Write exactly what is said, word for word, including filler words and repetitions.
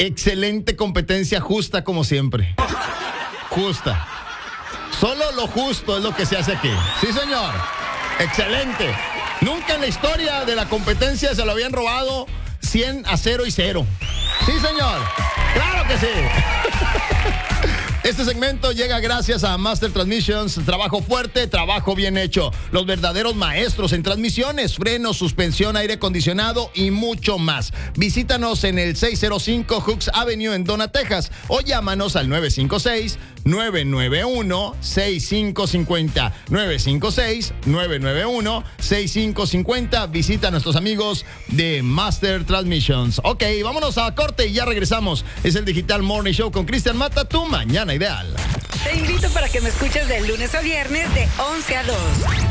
Excelente competencia, justa como siempre. Justa. Solo lo justo es lo que se hace aquí. Sí, señor. Excelente. Nunca en la historia de la competencia se lo habían robado cien a cero y cero. Sí, señor. Claro que sí. Este segmento llega gracias a Master Transmissions. Trabajo fuerte, trabajo bien hecho. Los verdaderos maestros en transmisiones, frenos, suspensión, aire acondicionado y mucho más. Visítanos en el seiscientos cinco Hooks Avenue en Donna, Texas, o llámanos al nueve cinco seis, nueve nueve uno, seis cinco cinco cero. nueve cinco seis, nueve nueve uno, seis cinco cinco cero. Visita a nuestros amigos de Master Transmissions. Ok, vámonos a corte y ya regresamos. Es el Digital Morning Show con Cristian Mata, tu mañana ideal. Te invito para que me escuches de lunes a viernes de once a dos.